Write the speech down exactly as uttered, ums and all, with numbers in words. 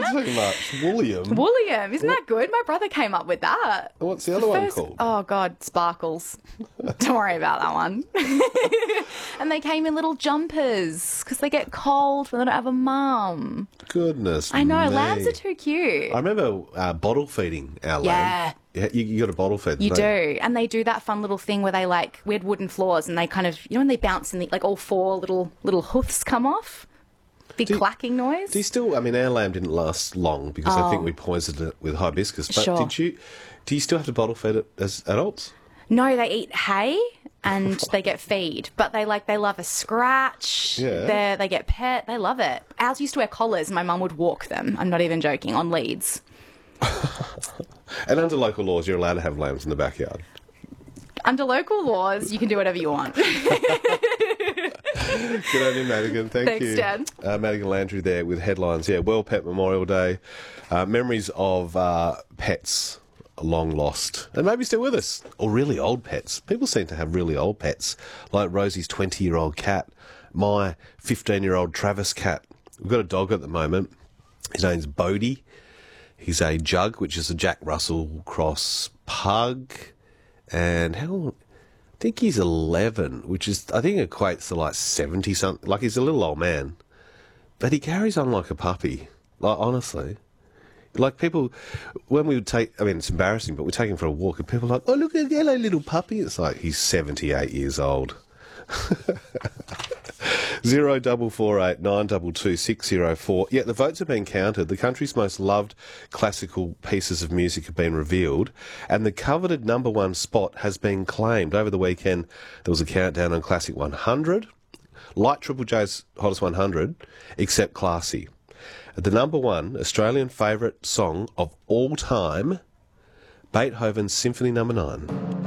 too much. Woolliam. Woolliam, isn't that good? My brother came up with that. What's the other one First- called? Oh, God, Sparkles. Don't worry about that one. And they came in little jumpers because they get cold when they don't have a mum. Goodness I know, me. lambs are too cute. I remember uh, bottle feeding our Yeah. lamb. Yeah, you, you got a bottle feed. You don't do. And they do that fun little thing where they, like, we had wooden floors and they kind of, you know, when they bounce and, the, like, all four little little hoofs come off? Big Do you- clacking noise. Do you still? I mean, our lamb didn't last long because I think Oh. we poisoned it with hibiscus. But Sure. did you? Do you still have to bottle feed it as adults? No, they eat hay and they get feed, but they like they love a scratch. Yeah. They they get pet. They love it. Ours used to wear collars. And my mum would walk them. I'm not even joking, on leads. And under local laws, you're allowed to have lambs in the backyard. Under local laws, you can do whatever you want. Good on you, Madigan. Thank Thanks, you. Dad. Uh, Madigan Landry there with headlines. Yeah, World Pet Memorial Day. Uh, memories of uh, pets long lost and maybe still with us, or really old pets. People seem to have really old pets, like Rosie's twenty-year-old cat, my fifteen-year-old Travis cat. We've got a dog at the moment. His name's Bodie. He's a jug, which is a Jack Russell cross pug. And how... I think he's eleven, which is, I think equates to like seventy something. Like, he's a little old man. But he carries on like a puppy. Like, honestly. Like, people, when we would take, I mean, it's embarrassing, but we take him for a walk and people are like, oh, look at that hello little puppy. It's like, he's seventy-eight years old. Zero double four eight nine double two six zero four. Yeah, the votes have been counted. The country's most loved classical pieces of music have been revealed, and the coveted number one spot has been claimed. Over the weekend, there was a countdown on Classic one hundred, like Triple J's Hottest one hundred, except classy. The number one Australian favourite song of all time, Beethoven's Symphony Number Nine.